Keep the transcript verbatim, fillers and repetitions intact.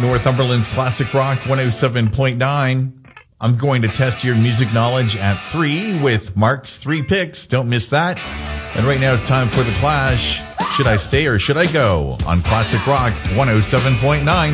Northumberland's Classic Rock one oh seven point nine. I'm going to test your music knowledge at three with Mark's three picks. Don't miss that. And right now it's time for The Clash. Should I stay or should I go? On Classic Rock one oh seven point nine.